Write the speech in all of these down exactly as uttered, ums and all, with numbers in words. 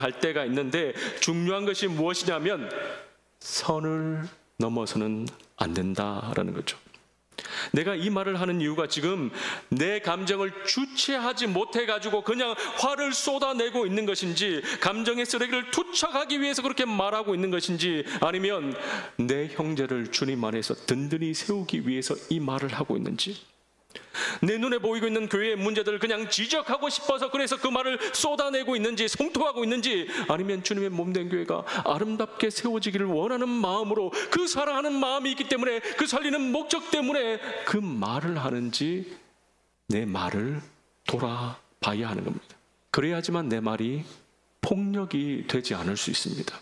할 때가 있는데 중요한 것이 무엇이냐면 선을 넘어서는 안 된다라는 거죠. 내가 이 말을 하는 이유가 지금 내 감정을 주체하지 못해가지고 그냥 화를 쏟아내고 있는 것인지, 감정의 쓰레기를 투척하기 위해서 그렇게 말하고 있는 것인지, 아니면 내 형제를 주님 안에서 든든히 세우기 위해서 이 말을 하고 있는지, 내 눈에 보이고 있는 교회의 문제들을 그냥 지적하고 싶어서 그래서 그 말을 쏟아내고 있는지, 성토하고 있는지, 아니면 주님의 몸된 교회가 아름답게 세워지기를 원하는 마음으로, 그 사랑하는 마음이 있기 때문에, 그 살리는 목적 때문에 그 말을 하는지, 내 말을 돌아봐야 하는 겁니다. 그래야지만 내 말이 폭력이 되지 않을 수 있습니다.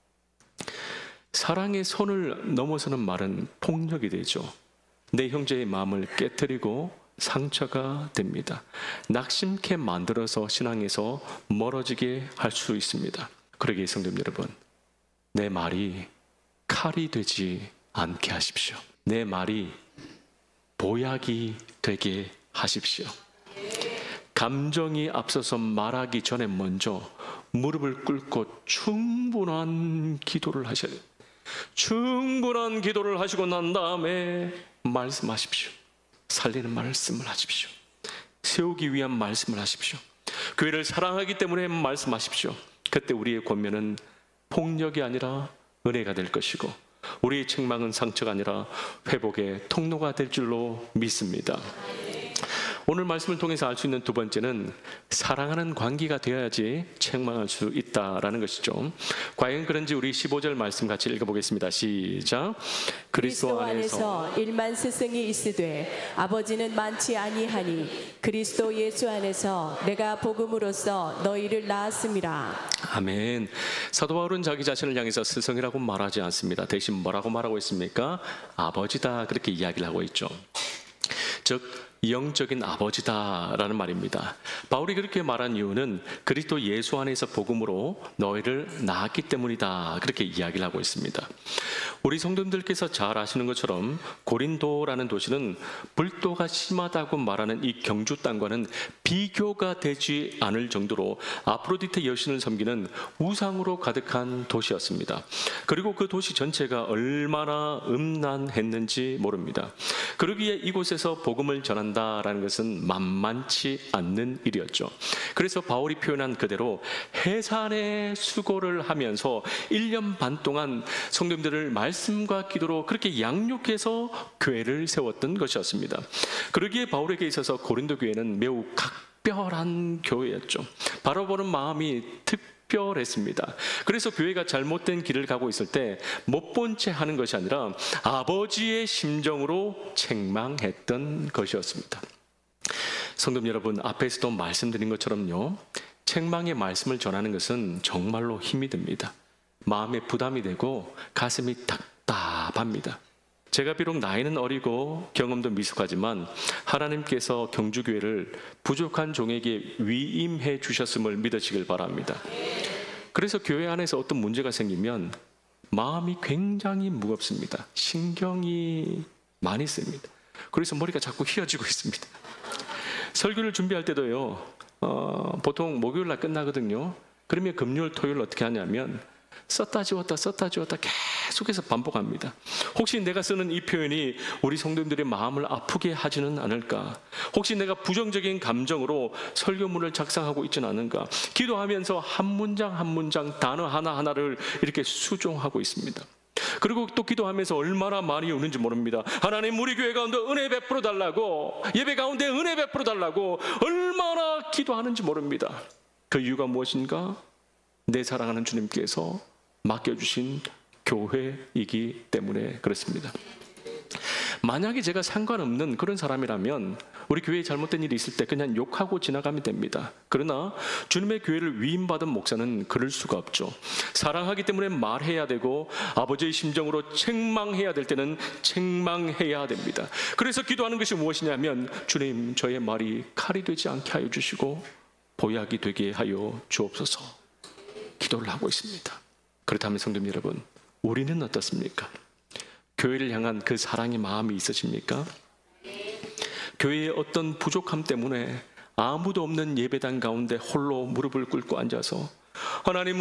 사랑의 선을 넘어서는 말은 폭력이 되죠. 내 형제의 마음을 깨뜨리고 상처가 됩니다. 낙심케 만들어서 신앙에서 멀어지게 할 수 있습니다. 그러기에 성도님 여러분, 내 말이 칼이 되지 않게 하십시오. 내 말이 보약이 되게 하십시오. 감정이 앞서서 말하기 전에 먼저 무릎을 꿇고 충분한 기도를 하셔야 돼요. 충분한 기도를 하시고 난 다음에 말씀하십시오. 살리는 말씀을 하십시오. 세우기 위한 말씀을 하십시오. 교회를 사랑하기 때문에 말씀하십시오. 그때 우리의 권면은 폭력이 아니라 은혜가 될 것이고, 우리의 책망은 상처가 아니라 회복의 통로가 될 줄로 믿습니다. 오늘 말씀을 통해서 알 수 있는 두 번째는 사랑하는 관계가 되어야지 책망할 수 있다라는 것이죠. 과연 그런지 우리 십오 절 말씀 같이 읽어보겠습니다. 시작. 그리스도 안에서 일만 스승이 있으되 아버지는 많지 아니하니 그리스도 예수 안에서 내가 복음으로써 너희를 낳았음이라. 아멘. 사도 바울은 자기 자신을 향해서 스승이라고 말하지 않습니다. 대신 뭐라고 말하고 있습니까? 아버지다, 그렇게 이야기를 하고 있죠. 즉 영적인 아버지다라는 말입니다. 바울이 그렇게 말한 이유는 그리스도 예수 안에서 복음으로 너희를 낳았기 때문이다, 그렇게 이야기를 하고 있습니다. 우리 성도님들께서 잘 아시는 것처럼 고린도라는 도시는 불도가 심하다고 말하는 이 경주 땅과는 비교가 되지 않을 정도로 아프로디테 여신을 섬기는 우상으로 가득한 도시였습니다. 그리고 그 도시 전체가 얼마나 음란했는지 모릅니다. 그러기에 이곳에서 복음을 전한다라는 것은 만만치 않는 일이었죠. 그래서 바울이 표현한 그대로 해산의 수고를 하면서 일 년 반 동안 성도님들을 말씀과 기도로 그렇게 양육해서 교회를 세웠던 것이었습니다. 그러기에 바울에게 있어서 고린도 교회는 매우 각별한 교회였죠. 바라보는 마음이 특별했습니다. 그래서 교회가 잘못된 길을 가고 있을 때 못 본 채 하는 것이 아니라 아버지의 심정으로 책망했던 것이었습니다. 성도님 여러분, 앞에서도 말씀드린 것처럼요, 책망의 말씀을 전하는 것은 정말로 힘이 듭니다. 마음에 부담이 되고 가슴이 답답합니다. 제가 비록 나이는 어리고 경험도 미숙하지만 하나님께서 경주교회를 부족한 종에게 위임해 주셨음을 믿으시길 바랍니다. 그래서 교회 안에서 어떤 문제가 생기면 마음이 굉장히 무겁습니다. 신경이 많이 씁니다. 그래서 머리가 자꾸 휘어지고 있습니다. 설교를 준비할 때도요, 어, 보통 목요일 날 끝나거든요. 그러면 금요일, 토요일 어떻게 하냐면 썼다 지웠다 썼다 지웠다 계속해서 반복합니다. 혹시 내가 쓰는 이 표현이 우리 성도님들의 마음을 아프게 하지는 않을까? 혹시 내가 부정적인 감정으로 설교문을 작성하고 있지는 않은가? 기도하면서 한 문장 한 문장 단어 하나하나를 이렇게 수종하고 있습니다. 그리고 또 기도하면서 얼마나 많이 우는지 모릅니다. 하나님, 우리 교회 가운데 은혜 베풀어 달라고, 예배 가운데 은혜 베풀어 달라고 얼마나 기도하는지 모릅니다. 그 이유가 무엇인가? 내 사랑하는 주님께서 맡겨주신 교회이기 때문에 그렇습니다. 만약에 제가 상관없는 그런 사람이라면 우리 교회에 잘못된 일이 있을 때 그냥 욕하고 지나가면 됩니다. 그러나 주님의 교회를 위임받은 목사는 그럴 수가 없죠. 사랑하기 때문에 말해야 되고 아버지의 심정으로 책망해야 될 때는 책망해야 됩니다. 그래서 기도하는 것이 무엇이냐면, 주님, 저의 말이 칼이 되지 않게 하여 주시고 보약이 되게 하여 주옵소서, 기도를 하고 있습니다. 그렇다면 성도님 여러분, 우리는 어떻습니까? 교회를 향한 그 사랑의 마음이 있으십니까? 교회의 어떤 부족함 때문에 아무도 없는 예배당 가운데 홀로 무릎을 꿇고 앉아서 하나님